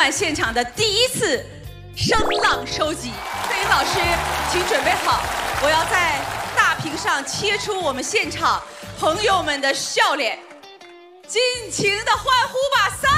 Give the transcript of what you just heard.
看现场的第一次声浪收集。摄影老师，请准备好，我要在大屏上切出我们现场朋友们的笑脸，尽情的欢呼吧！